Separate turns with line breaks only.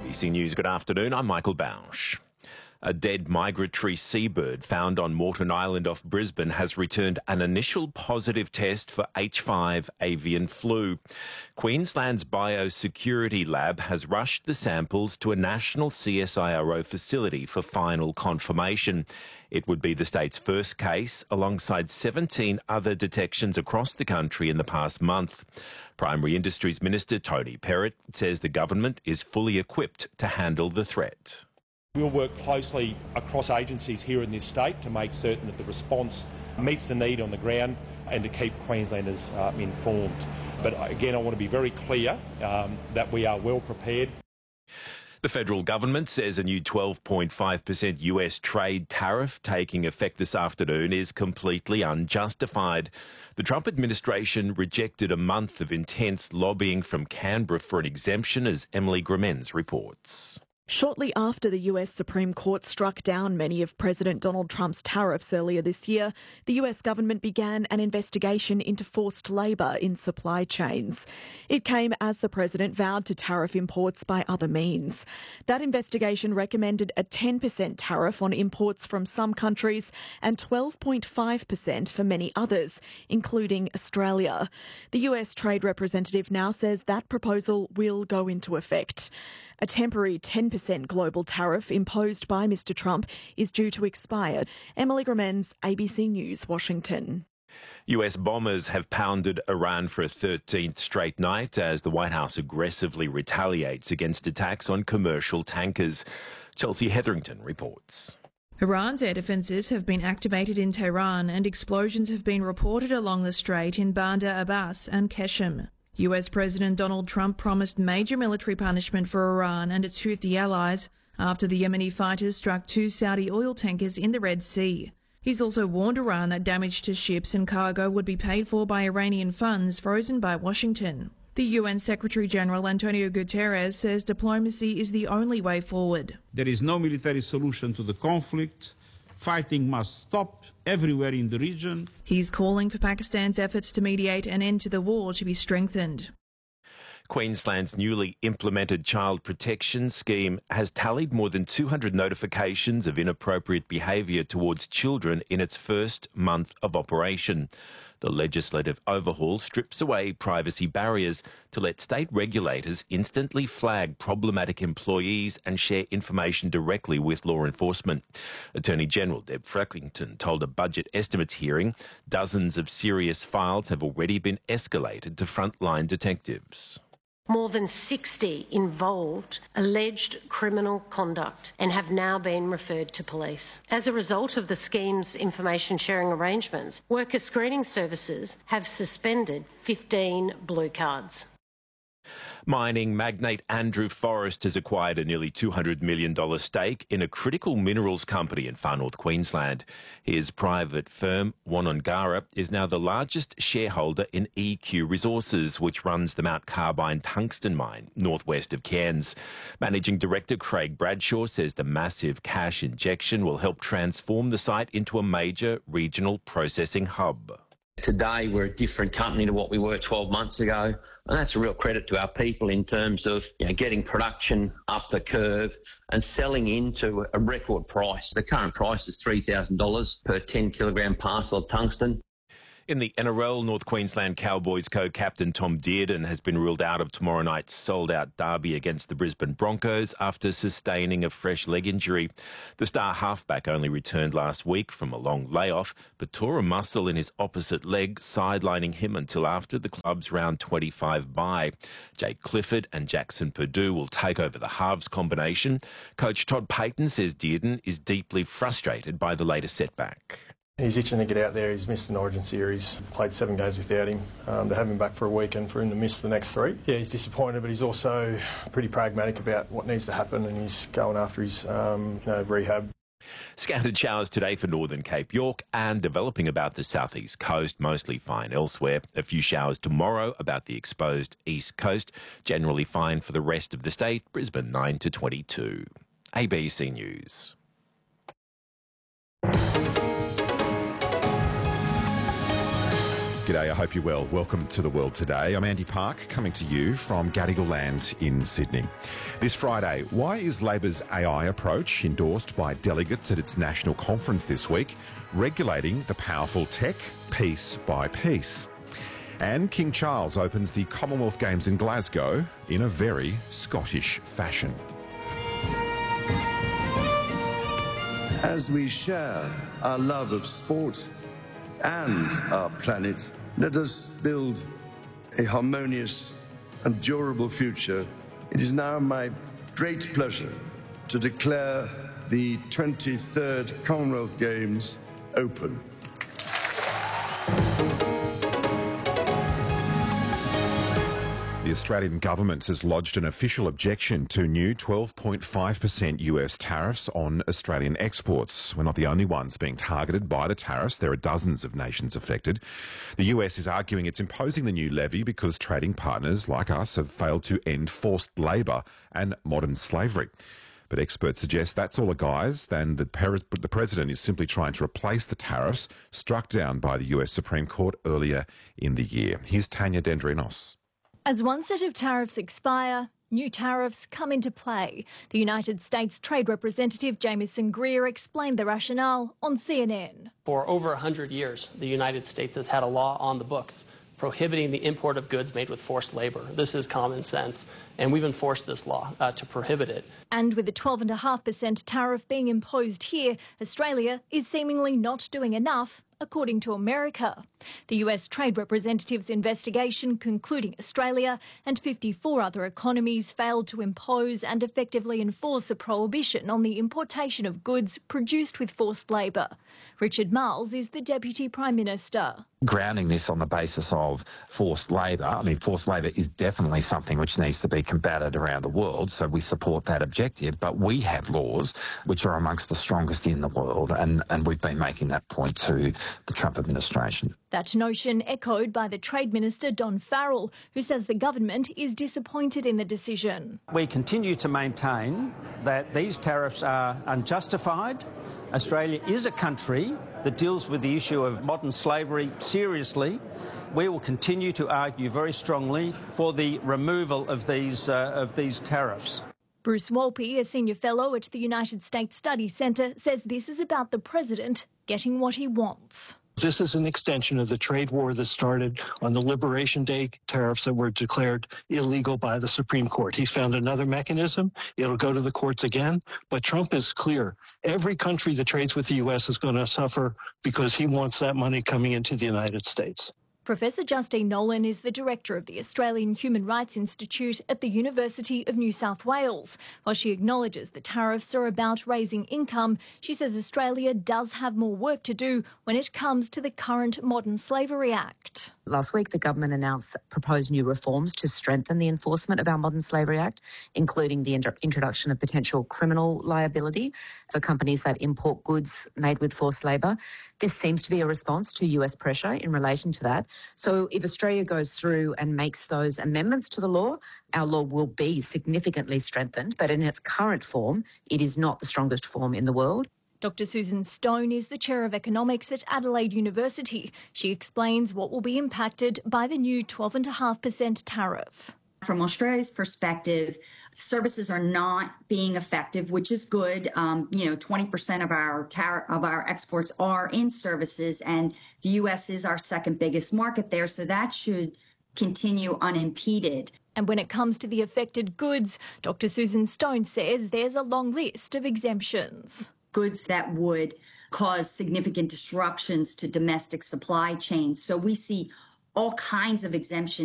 ABC News, good afternoon. I'm Michael Bausch. A dead migratory seabird found on Moreton Island off Brisbane has returned an initial positive test for H5 avian flu. Queensland's Biosecurity Lab has rushed the samples to a national CSIRO facility for final confirmation. It would be the state's first case, alongside 17 other detections across the country in the past month. Primary Industries Minister Tony Perrott says the government is fully equipped to handle the threat.
We'll work closely across agencies here in this state to make certain that the response meets the need on the ground and to keep Queenslanders informed. But again, I want to be very clear that we are well prepared.
The federal government says a new 12.5% US trade tariff taking effect this afternoon is completely unjustified. The Trump administration rejected a month of intense lobbying from Canberra for an exemption, as Emily Gramenz reports.
Shortly after the US Supreme Court struck down many of President Donald Trump's tariffs earlier this year, the US government began an investigation into forced labour in supply chains. It came as the president vowed to tariff imports by other means. That investigation recommended a 10% tariff on imports from some countries and 12.5% for many others, including Australia. The US Trade Representative now says that proposal will go into effect. A temporary 10% global tariff imposed by Mr Trump is due to expire. Emily Gramenz, ABC News, Washington.
US bombers have pounded Iran for a 13th straight night as the White House aggressively retaliates against attacks on commercial tankers. Chelsea Hetherington reports.
Iran's air defences have been activated in Tehran and explosions have been reported along the strait in Bandar Abbas and Qeshm. US President Donald Trump promised major military punishment for Iran and its Houthi allies after the Yemeni fighters struck 2 Saudi oil tankers in the Red Sea. He's also warned Iran that damage to ships and cargo would be paid for by Iranian funds frozen by Washington. The UN Secretary-General Antonio Guterres says diplomacy is the only way forward.
There is no military solution to the conflict. Fighting must stop everywhere in the region.
He's calling for Pakistan's efforts to mediate an end to the war to be strengthened.
Queensland's newly implemented child protection scheme has tallied more than 200 notifications of inappropriate behaviour towards children in its first month of operation. The legislative overhaul strips away privacy barriers to let state regulators instantly flag problematic employees and share information directly with law enforcement. Attorney General Deb Frecklington told a budget estimates hearing dozens of serious files have already been escalated to frontline detectives.
More than 60 involved alleged criminal conduct and have now been referred to police. As a result of the scheme's information sharing arrangements, worker screening services have suspended 15 blue cards.
Mining magnate Andrew Forrest has acquired a nearly $200 million stake in a critical minerals company in far north Queensland. His private firm, Wonongara, is now the largest shareholder in EQ Resources, which runs the Mount Carbine tungsten mine northwest of Cairns. Managing Director Craig Bradshaw says the massive cash injection will help transform the site into a major regional processing hub.
Today, we're a different company to what we were 12 months ago, and that's a real credit to our people in terms of getting production up the curve and selling into a record price. The current price is $3,000 per 10 kilogram parcel of tungsten.
In the NRL, North Queensland Cowboys co-captain Tom Dearden has been ruled out of tomorrow night's sold-out derby against the Brisbane Broncos after sustaining a fresh leg injury. The star halfback only returned last week from a long layoff, but tore a muscle in his opposite leg, sidelining him until after the club's round 25 bye. Jake Clifford and Jackson Purdue will take over the halves combination. Coach Todd Payton says Dearden is deeply frustrated by the latest setback.
He's itching to get out there. He's missed an Origin series, played 7 games without him. To have him back for a week and for him to miss the next 3. Yeah, he's disappointed, but he's also pretty pragmatic about what needs to happen, and he's going after his rehab.
Scattered showers today for northern Cape York and developing about the southeast coast, mostly fine elsewhere. A few showers tomorrow about the exposed east coast, generally fine for the rest of the state. Brisbane 9 to 22. ABC News.
G'day, I hope you're well. Welcome to The World Today. I'm Andy Park, coming to you from Gadigal Land in Sydney. This Friday, why is Labor's AI approach, endorsed by delegates at its national conference this week, regulating the powerful tech piece by piece? And King Charles opens the Commonwealth Games in Glasgow in a very Scottish fashion.
As we share our love of sport and our planet, let us build a harmonious and durable future. It is now my great pleasure to declare the 23rd Commonwealth Games open.
The Australian government has lodged an official objection to new 12.5% US tariffs on Australian exports. We're not the only ones being targeted by the tariffs. There are dozens of nations affected. The US is arguing it's imposing the new levy because trading partners like us have failed to end forced labour and modern slavery. But experts suggest that's all a guise, and the president is simply trying to replace the tariffs struck down by the US Supreme Court earlier in the year. Here's Tanya Dendrinos.
As one set of tariffs expire, new tariffs come into play. The United States Trade Representative Jamieson Greer explained the rationale on CNN.
For over 100 years, the United States has had a law on the books prohibiting the import of goods made with forced labour. This is common sense, and we've enforced this law to prohibit it.
And with a 12.5% tariff being imposed here, Australia is seemingly not doing enough, according to America. The US Trade Representative's investigation concluding Australia and 54 other economies failed to impose and effectively enforce a prohibition on the importation of goods produced with forced labour. Richard Marles is the Deputy Prime Minister.
Grounding this on the basis of forced labour, I mean, forced labour is definitely something which needs to be combated around the world, so we support that objective, but we have laws which are amongst the strongest in the world, and we've been making that point to the Trump administration.
That notion echoed by the Trade Minister Don Farrell, who says the government is disappointed in the decision.
We continue to maintain that these tariffs are unjustified. Australia is a country that deals with the issue of modern slavery seriously. We will continue to argue very strongly for the removal of these tariffs.
Bruce Wolpe, a senior fellow at the United States Study Centre, says this is about the president getting what he wants.
This is an extension of the trade war that started on the Liberation Day tariffs that were declared illegal by the Supreme Court. He's found another mechanism. It'll go to the courts again. But Trump is clear. Every country that trades with the U.S. is going to suffer because he wants that money coming into the United States.
Professor Justine Nolan is the director of the Australian Human Rights Institute at the University of New South Wales. While she acknowledges the tariffs are about raising income, she says Australia does have more work to do when it comes to the current Modern Slavery Act.
Last week, the government announced proposed new reforms to strengthen the enforcement of our Modern Slavery Act, including the introduction of potential criminal liability for companies that import goods made with forced labour. This seems to be a response to US pressure in relation to that. So if Australia goes through and makes those amendments to the law, our law will be significantly strengthened. But in its current form, it is not the strongest form in the world.
Dr Susan Stone is the Chair of Economics at Adelaide University. She explains what will be impacted by the new 12.5% tariff.
From Australia's perspective, services are not being effective, which is good. 20% of our exports are in services, and the U.S. is our second biggest market there, so that should continue unimpeded.
And when it comes to the affected goods, Dr Susan Stone says there's a long list of exemptions.
Goods that would cause significant disruptions to domestic supply chains. So we see all kinds of exemptions.